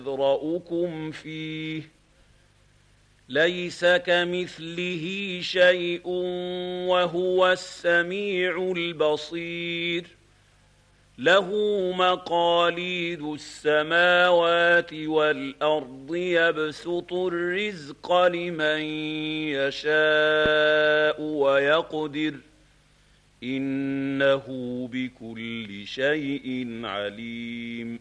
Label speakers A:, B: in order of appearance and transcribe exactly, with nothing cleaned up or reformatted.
A: يذرأكم فيه ليس كمثله شيء وهو السميع البصير له مقاليد السماوات والأرض يبسط الرزق لمن يشاء ويقدر إنه بكل شيء عليم